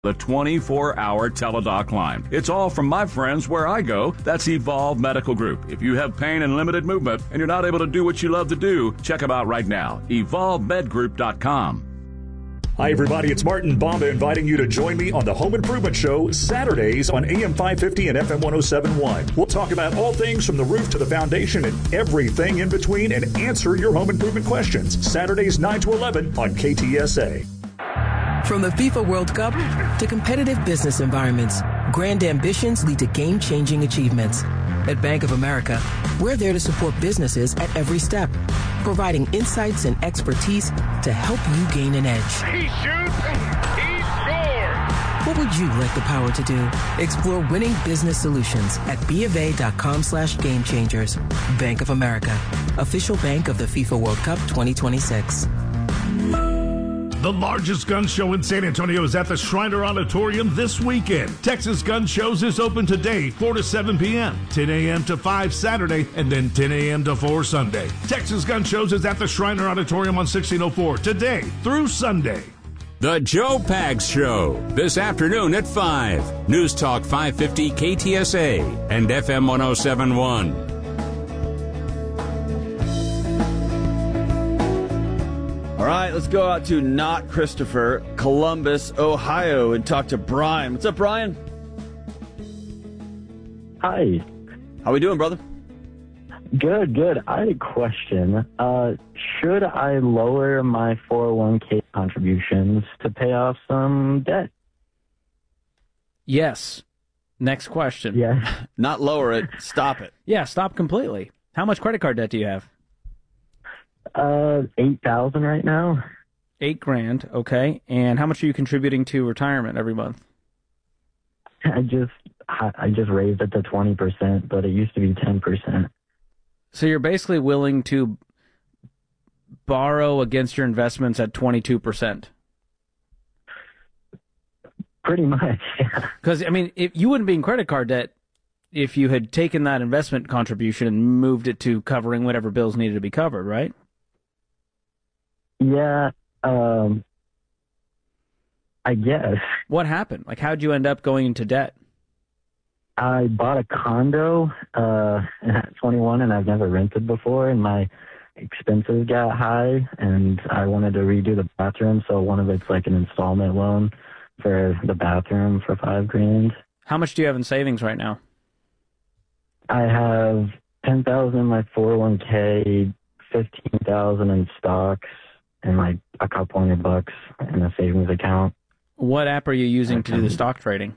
The 24-hour Teladoc line. It's all from my friends where I go. That's Evolve Medical Group. If you have pain and limited movement and you're not able to do what you love to do, check them out right now. EvolveMedGroup.com. Hi, everybody. It's Martin Bomba inviting you to join me on the Home Improvement Show Saturdays on AM 550 and FM 1071. We'll talk about all things from the roof to the foundation and everything in between and answer your home improvement questions. Saturdays 9 to 11 on KTSA. From the FIFA World Cup to competitive business environments, grand ambitions lead to game-changing achievements. At Bank of America, we're there to support businesses at every step, providing insights and expertise to help you gain an edge. He shoots, he scores! What would you like the power to do? Explore winning business solutions at BofA.com/gamechangers. Bank of America, official bank of the FIFA World Cup 2026. The largest gun show in San Antonio is at the Shriner Auditorium this weekend. Texas Gun Shows is open today, 4 to 7 p.m., 10 a.m. to 5 Saturday, and then 10 a.m. to 4 Sunday. Texas Gun Shows is at the Shriner Auditorium on 1604 today through Sunday. The Joe Pags Show, this afternoon at 5. News Talk 550 KTSA and FM 1071. All right, let's go out to not Christopher, Columbus, Ohio, and talk to Brian. What's up, Brian? Hi. How we doing, brother? Good. I had a question. Should I lower my 401k contributions to pay off some debt? Yes. Next question. Yeah. Not lower it, stop it. Yeah, stop completely. How much credit card debt do you have? 8,000 right now. $8,000, okay. And how much are you contributing to retirement every month? I just raised it to 20%, but it used to be 10%. So you're basically willing to borrow against your investments at 22%. Pretty much, yeah. Because, I mean, if you wouldn't be in credit card debt if you had taken that investment contribution and moved it to covering whatever bills needed to be covered, right? Yeah, I guess. What happened? Like, how'd you end up going into debt? I bought a condo at 21, and I've never rented before, and my expenses got high, and I wanted to redo the bathroom, so one of it's like an installment loan for the bathroom for $5,000. How much do you have in savings right now? I have 10,000 in my 401k, 15,000 in stocks, and like a couple $100 in a savings account. What app are you using to do the stock trading?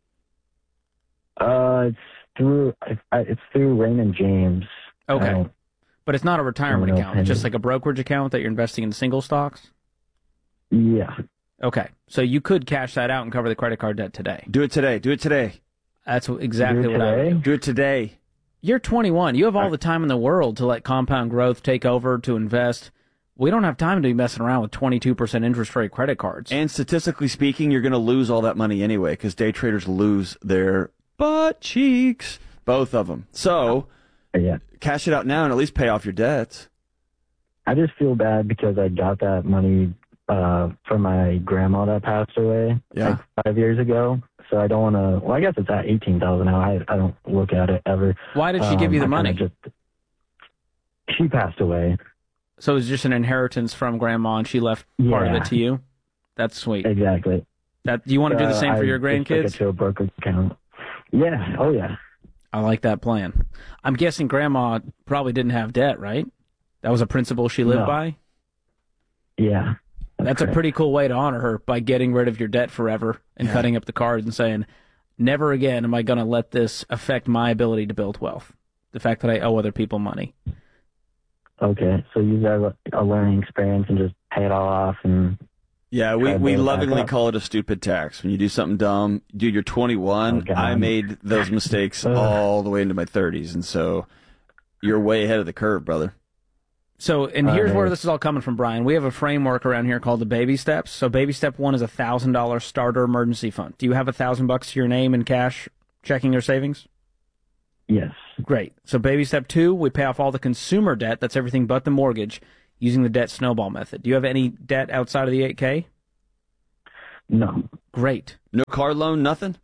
It's through Raymond James. Okay, but it's not a retirement account. It's just like a brokerage account that you're investing in single stocks. Yeah. Okay, so you could cash that out and cover the credit card debt today. Do it today. That's exactly what I would do. Do it today. You're 21. You have all the time in the world to let compound growth take over, to invest. We don't have time to be messing around with 22% interest rate credit cards. And statistically speaking, you're going to lose all that money anyway, because day traders lose their butt cheeks, both of them. So, yeah, cash it out now and at least pay off your debts. I just feel bad because I got that money from my grandma that passed away like 5 years ago. So I don't want to. Well, I guess it's at 18,000 now. I don't look at it ever. Why did she give you the money? She passed away. So it was just an inheritance from grandma, and she left part of it to you. That's sweet. Exactly. Do you want to do the same for your grandkids? Just took it to a brokerage account. Yeah. Oh yeah. I like that plan. I'm guessing grandma probably didn't have debt, right? That was a principle she lived by? Yeah. That's a pretty cool way to honor her, by getting rid of your debt forever and cutting up the cards and saying, never again am I going to let this affect my ability to build wealth. The fact that I owe other people money. Okay, so use that a learning experience and just pay it all off. And yeah, we lovingly call it a stupid tax. When you do something dumb, dude, you're 21. I made those mistakes all the way into my 30s, and so you're way ahead of the curve, brother. So, and here's where this is all coming from, Brian. We have a framework around here called the baby steps. So baby step 1 is a $1,000 starter emergency fund. Do you have $1,000 to your name in cash, checking, or savings? Yes. Great. So baby step 2, we pay off all the consumer debt. That's everything but the mortgage, using the debt snowball method. Do you have any debt outside of the $8,000? No. Great. No car loan, nothing?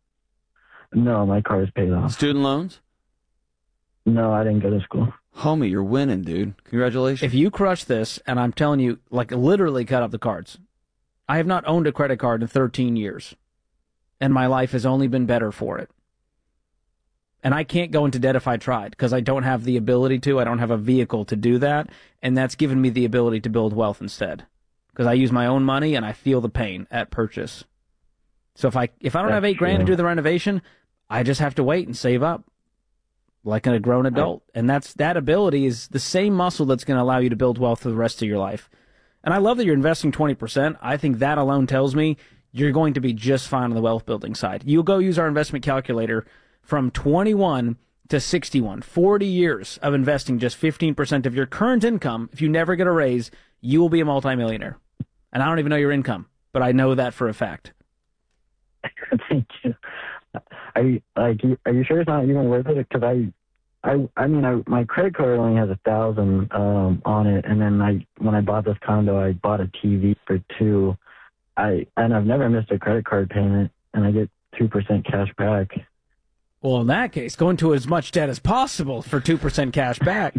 No, my car is paid off. Student loans? No, I didn't go to school. Homie, you're winning, dude. Congratulations. If you crush this, and I'm telling you, like, literally cut up the cards. I have not owned a credit card in 13 years, and my life has only been better for it. And I can't go into debt if I tried, because I don't have the ability to. I don't have a vehicle to do that, and that's given me the ability to build wealth instead. Because I use my own money, and I feel the pain at purchase. So if I don't have $8,000 to do the renovation, I just have to wait and save up like a grown adult. And that ability is the same muscle that's going to allow you to build wealth for the rest of your life. And I love that you're investing 20%. I think that alone tells me you're going to be just fine on the wealth building side. You go use our investment calculator from 21 to 61, 40 years of investing just 15% of your current income. If you never get a raise, you will be a multimillionaire. And I don't even know your income, but I know that for a fact. Thank you. Are you sure it's not even worth it? Because my credit card only has 1,000 on it, and then when I bought this condo, I bought a TV for $2,000. I've never missed a credit card payment, and I get 2% cash back. Well, in that case, go into as much debt as possible for 2% cash back.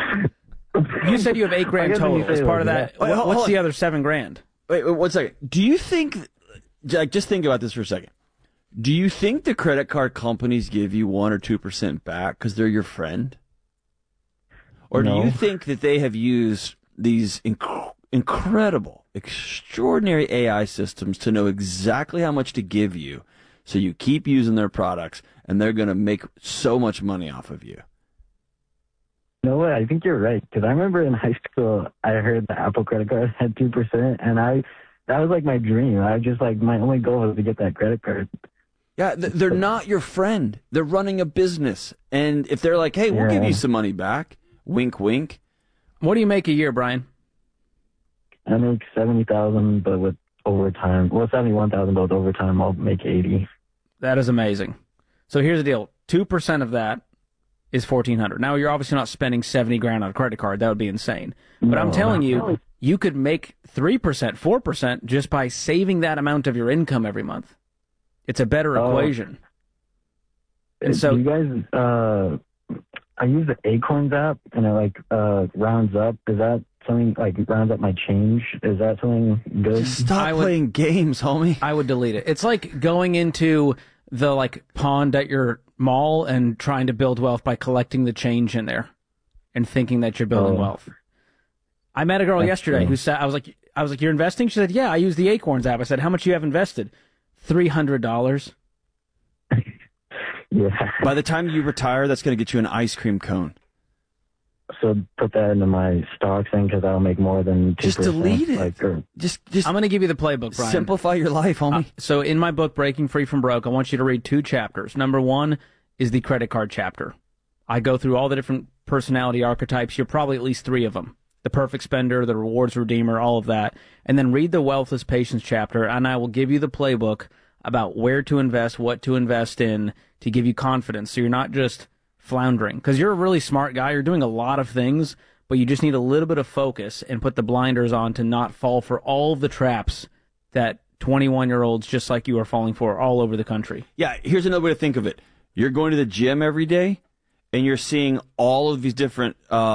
You said you have $8,000 total. As part of that, what's the other $7,000? Wait, 1 second. Do you think? Just think about this for a second. Do you think the credit card companies give you 1 or 2% back because they're your friend? Or do you think that they have used these incredible, extraordinary AI systems to know exactly how much to give you, so you keep using their products, and they're going to make so much money off of you? No way. I think you're right. Because I remember in high school, I heard the Apple credit card had 2%, and that was like my dream. My only goal was to get that credit card. Yeah, they're not your friend. They're running a business. And if they're like, hey, we'll give you some money back, wink, wink. What do you make a year, Brian? I make $70,000, but with overtime. Well, $71,000, but with overtime, I'll make $80,000. That is amazing. So here's the deal. 2% of that is $1,400. Now, you're obviously not spending $70,000 on a credit card. That would be insane. But I'm telling you, you could make 3%, 4% just by saving that amount of your income every month. It's a better equation. And so you guys, I use the Acorns app, and it rounds up. Is that something rounds up my change? Is that something good? Just stop playing games, homie. I would delete it. It's like going into the pond at your mall and trying to build wealth by collecting the change in there and thinking that you're building wealth. I met a girl yesterday who said, I was like, you're investing? She said, yeah, I use the Acorns app. I said, how much you have invested? $300. Yeah. By the time you retire, that's going to get you an ice cream cone. So put that into my stocks thing, because I'll make more than 2%. Just delete it. Just I'm going to give you the playbook, Brian. Simplify your life, homie. So in my book, Breaking Free from Broke, I want you to read 2 chapters. Number 1 is the credit card chapter. I go through all the different personality archetypes. You're probably at least 3 of them. The perfect spender, the rewards redeemer, all of that. And then read the Wealthless Patience chapter, and I will give you the playbook about where to invest, what to invest in, to give you confidence, so you're not just floundering. Because you're a really smart guy. You're doing a lot of things, but you just need a little bit of focus and put the blinders on to not fall for all of the traps that 21-year-olds just like you are falling for all over the country. Yeah, here's another way to think of it. You're going to the gym every day, and you're seeing all of these different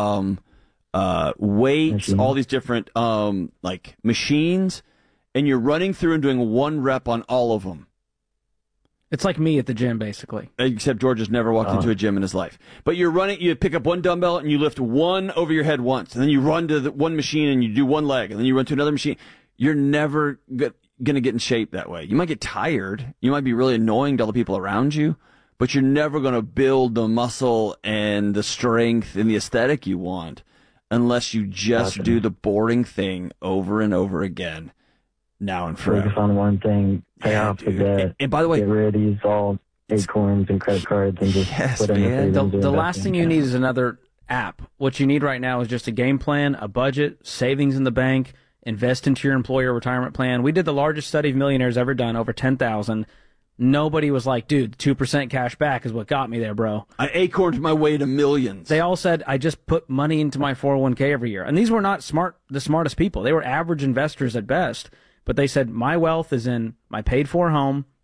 weights, all these different machines, and you're running through and doing 1 rep on all of them. It's like me at the gym, basically. Except George has never walked into a gym in his life. But you're running, you pick up 1 dumbbell and you lift 1 over your head once, and then you run to the 1 machine and you do 1 leg, and then you run to another machine. You're never going to get in shape that way. You might get tired. You might be really annoying to all the people around you, but you're never going to build the muscle and the strength and the aesthetic you want unless you just do the boring thing over and over again. Now and forever. Focus on one thing, pay off the debt. And by the way, get rid of these all Acorns and credit cards and just put in the last thing you need is another app. What you need right now is just a game plan, a budget, savings in the bank, invest into your employer retirement plan. We did the largest study of millionaires ever done, over 10,000. Nobody was like, dude, 2% cash back is what got me there, bro. I acorned my way to millions. They all said, I just put money into my 401k every year. And these were not the smartest people. They were average investors at best. But they said, my wealth is in my paid-for home